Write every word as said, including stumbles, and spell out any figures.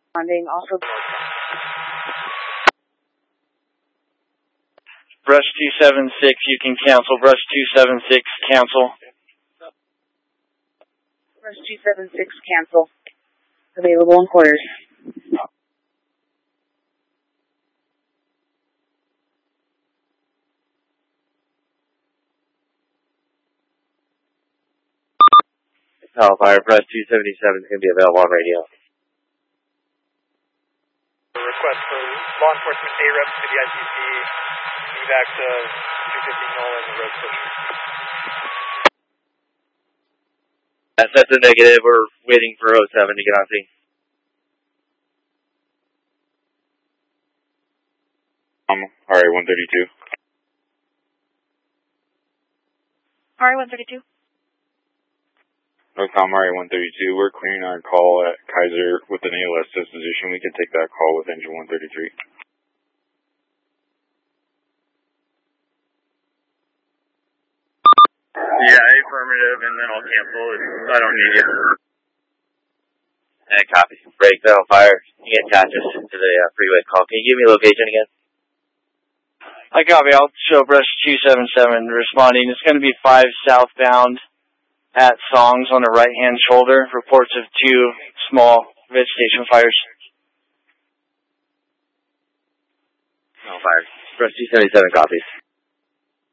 Responding also. Brush two seven six, you can cancel. Brush two seven six, cancel. Brush two seven six, cancel. Available in quarters. Cal Fire, Brush two seventy-seven is going to be available on radio. Request for law enforcement A R E P to the I C C, evac to two fifty Nolan Road Station. That's, that's a negative. We're waiting for oh seven to get on scene. Um, R A one thirty-two. R A one thirty-two. NOCOM R A one thirty-two, we're clearing our call at Kaiser with an A L S disposition. We can take that call with engine one thirty-three. Yeah, affirmative, and then I'll cancel it. I don't need you. And copy. Break, Cal Fire. You can attach us to the uh, freeway call. Can you give me a location again? I copy. I'll show Brush two seven seven responding. It's going to be five southbound at Songs on the right-hand shoulder. Reports of two small vegetation fires. Cal Fire. Brush two seventy-seven copies.